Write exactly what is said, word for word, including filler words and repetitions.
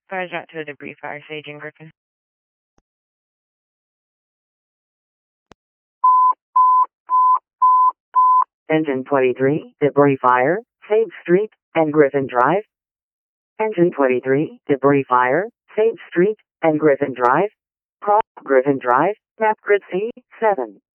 Fires out to a debris fire, Sage and Griffin. Engine twenty-three, debris fire, Sage Street and Griffin Drive. Engine twenty-three, debris fire, Sage Street and Griffin Drive. Cross Griffin Drive, map grid C seven.